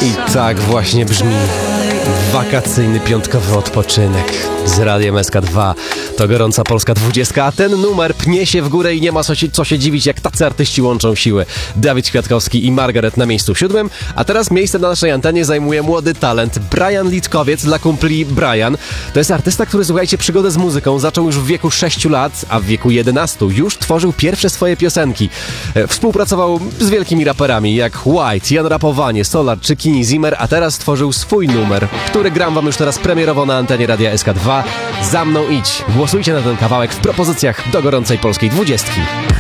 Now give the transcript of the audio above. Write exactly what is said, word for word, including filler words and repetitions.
I tak właśnie brzmi wakacyjny piątkowy odpoczynek z Radiem S K dwa. To gorąca polska dwudziestka, a ten numer pnie się w górę i nie ma co się, co się dziwić, jak tacy artyści łączą siły. Dawid Kwiatkowski i Margaret na miejscu siódmym, a teraz miejsce na naszej antenie zajmuje młody talent Brian Litkowiec, dla kumpli Brian. To jest artysta, który, słuchajcie, przygodę z muzyką zaczął już w wieku sześciu lat, a w wieku jedenastu już tworzył pierwsze swoje piosenki. Współpracował z wielkimi raperami jak White, Jan Rapowanie, Solar czy Kini Zimmer, a teraz stworzył swój numer, który gram wam już teraz premierowo na antenie Radia S K dwa. Za mną idź. Głosujcie na ten kawałek w propozycjach do gorącej polskiej dwudziestki.